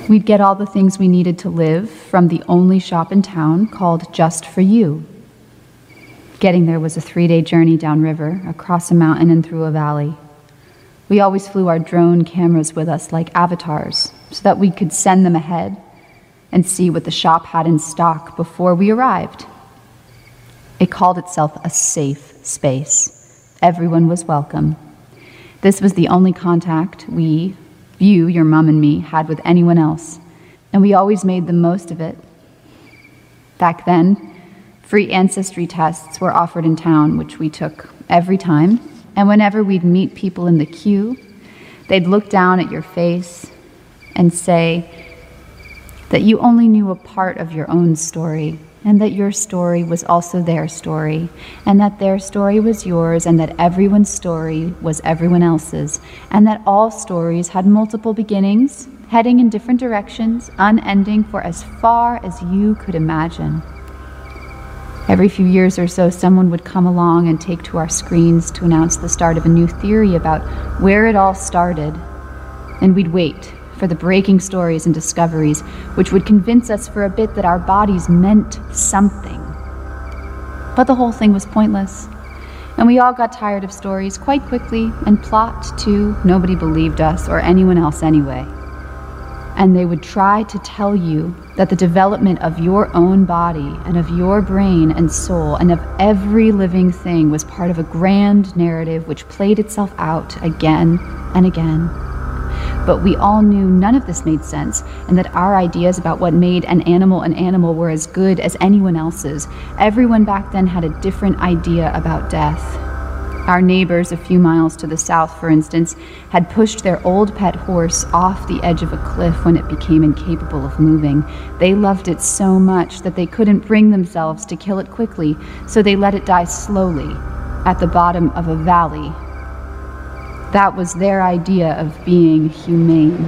We'd get all the things we needed to live from the only shop in town called Just For You. Getting there was a 3-day journey downriver, across a mountain and through a valley. We always flew our drone cameras with us like avatars so that we could send them ahead and see what the shop had in stock before we arrived. It called itself a safe space. Everyone was welcome. This was the only contact you, your mom and me, had with anyone else, and we always made the most of it. Back then, free ancestry tests were offered in town, which we took every time, and whenever we'd meet people in the queue, they'd look down at your face and say that you only knew a part of your own story, and that your story was also their story, and that their story was yours, and that everyone's story was everyone else's, and that all stories had multiple beginnings, heading in different directions, unending for as far as you could imagine. Every few years or so, someone would come along and take to our screens to announce the start of a new theory about where it all started, and we'd wait for the breaking stories and discoveries which would convince us for a bit that our bodies meant something. But the whole thing was pointless, and we all got tired of stories quite quickly, and plot too. Nobody believed us or anyone else anyway. And they would try to tell you that the development of your own body and of your brain and soul and of every living thing was part of a grand narrative which played itself out again and again. But we all knew none of this made sense, and that our ideas about what made an animal were as good as anyone else's. Everyone back then had a different idea about death. Our neighbors a few miles to the south, for instance, had pushed their old pet horse off the edge of a cliff when it became incapable of moving. They loved it so much that they couldn't bring themselves to kill it quickly, so they let it die slowly at the bottom of a valley. That was their idea of being humane.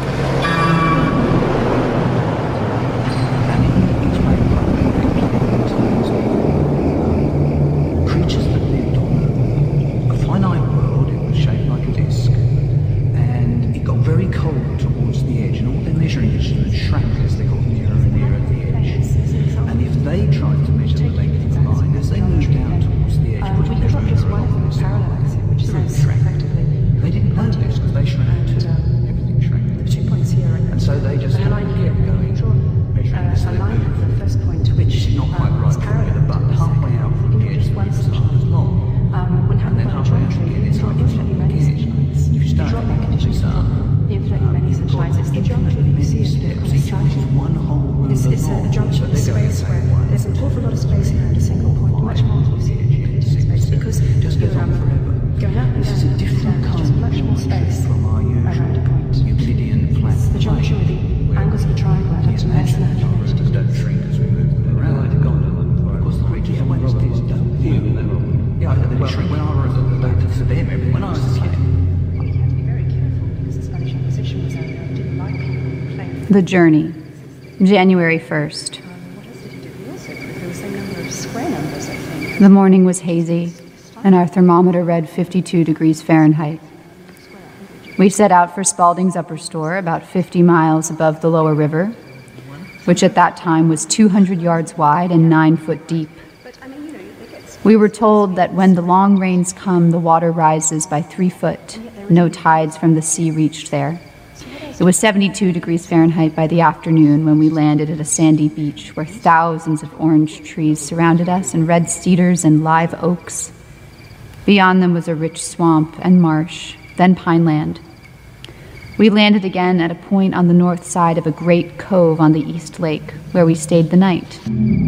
Creatures that lived on a finite world. It was shaped like a disc, and it got very cold towards the edge, and all their measuring instruments shrank as they got nearer and nearer the edge. And if they tried to measure the length of the line, as they moved down towards the edge, putting their finger along this line, the room shrank. They didn't know this because they shrank too. Everything shrank. The 2 points here, and so they just kept going, measuring this. A line from the first point, which is not quite right from the but halfway out from the edge, it's half as long. And then halfway out again, it's half as long again. You start this up. Infinitely many such lines. It's the geometry that you see steps. Each one is one whole room. It's a geometry of space where there's an awful lot of space here at a single point, much more than you see in space, because just goes on forever. Going up and this is a different kind of much more space from our around a point. Euclidean flat. It's the geometry with the angles of a triangle add up to less than just don't shrink as we move them around. Of course, the creatures when it's this don't feel yeah, they shrink when I was for them. When I was a kid. You have to be very careful because the Spanish Inquisition was over and didn't like people playing. The Journey, January 1st. What else did he do? He also put the same number of square numbers, I think. The morning was hazy, and our thermometer read 52 degrees Fahrenheit. We set out for Spalding's Upper Store, about 50 miles above the lower river, which at that time was 200 yards wide and 9 foot deep. We were told that when the long rains come, the water rises by 3 foot. No tides from the sea reached there. It was 72 degrees Fahrenheit by the afternoon when we landed at a sandy beach where thousands of orange trees surrounded us and red cedars and live oaks. Beyond them was a rich swamp and marsh, then pineland. We landed again at a point on the north side of a great cove on the East Lake, where we stayed the night.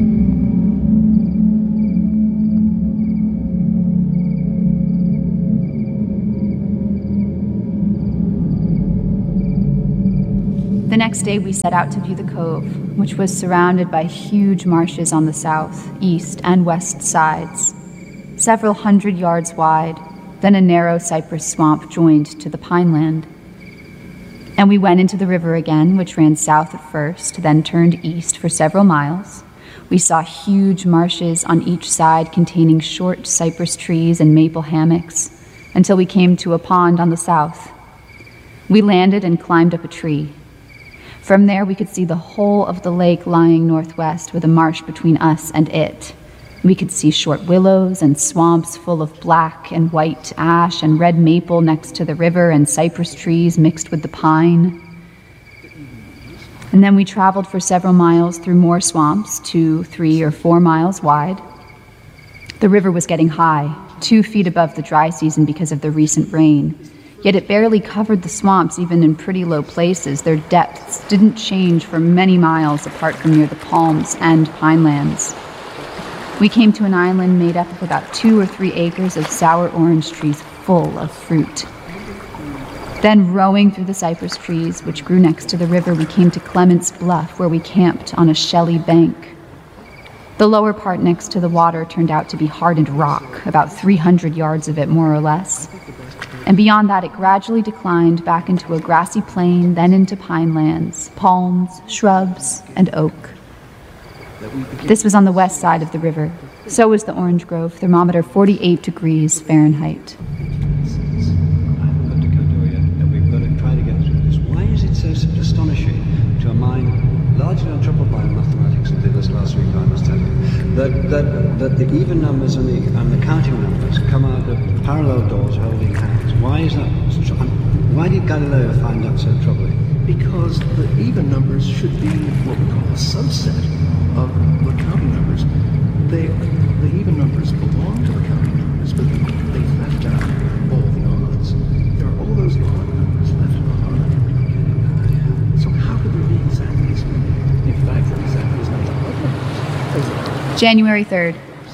The next day we set out to view the cove, which was surrounded by huge marshes on the south, east, and west sides, several hundred yards wide, then a narrow cypress swamp joined to the pineland. And we went into the river again, which ran south at first, then turned east for several miles. We saw huge marshes on each side containing short cypress trees and maple hammocks, until we came to a pond on the south. We landed and climbed up a tree. From there, we could see the whole of the lake lying northwest with a marsh between us and it. We could see short willows and swamps full of black and white ash and red maple next to the river and cypress trees mixed with the pine. And then we traveled for several miles through more swamps, 2, 3, or 4 miles wide. The river was getting high, 2 feet above the dry season because of the recent rain. Yet it barely covered the swamps even in pretty low places. Their depths didn't change for many miles apart from near the palms and pinelands. We came to an island made up of about 2 or 3 acres of sour orange trees full of fruit. Then, rowing through the cypress trees, which grew next to the river, we came to Clements Bluff, where we camped on a shelly bank. The lower part next to the water turned out to be hardened rock, about 300 yards of it, more or less. And beyond that, it gradually declined back into a grassy plain, then into pinelands, palms, shrubs, and oak. This was on the west side of the river. So was the orange grove, thermometer 48 degrees Fahrenheit. Why is it so astonishing to a mind largely untroubled by mathematics and did this last week, I must tell you, that the even numbers and the counting numbers come out of parallel doors holding hands? Why is that? Why did Galileo find that so troubling? Because the even numbers should be what we call a subset of the counting numbers. The even numbers belong to the counting numbers, but they left out all the odds. There are all those odd numbers left behind. So how could there be exactly as many? In fact, there exactly as many odd. January 3rd.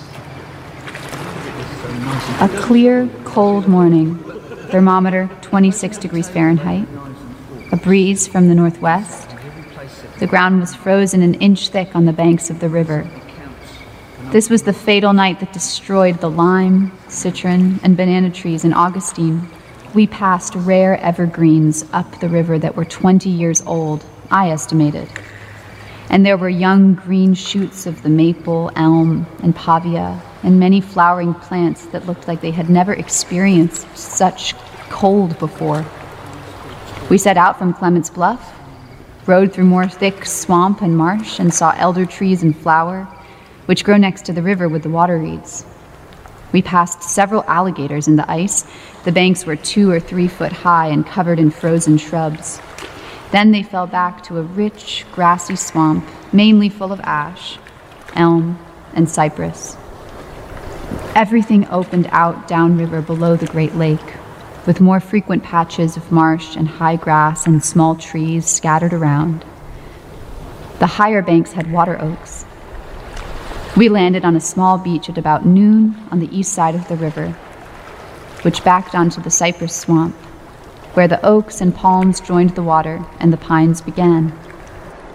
A clear, cold morning. Thermometer 26 degrees Fahrenheit. A breeze from the northwest. The ground was frozen an inch thick on the banks of the river. This was the fatal night that destroyed the lime, citron, and banana trees in Augustine. We passed rare evergreens up the river that were 20 years old, I estimated. And there were young green shoots of the maple, elm, and pavia, and many flowering plants that looked like they had never experienced such cold before. We set out from Clements Bluff, rode through more thick swamp and marsh, and saw elder trees in flower, which grow next to the river with the water reeds. We passed several alligators in the ice. The banks were 2 or 3 foot high and covered in frozen shrubs. Then they fell back to a rich, grassy swamp, mainly full of ash, elm, and cypress. Everything opened out downriver below the Great Lake, with more frequent patches of marsh and high grass and small trees scattered around. The higher banks had water oaks. We landed on a small beach at about noon on the east side of the river, which backed onto the cypress swamp, where the oaks and palms joined the water and the pines began.